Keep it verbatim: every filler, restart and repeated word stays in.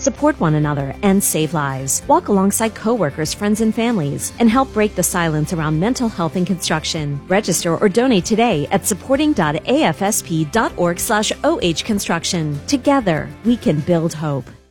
Support one another and save lives. Walk alongside coworkers, friends, and families, and help break the silence around mental health in construction. Register or donate today at supporting.afsp.org slash OH construction. Together, we can build hope.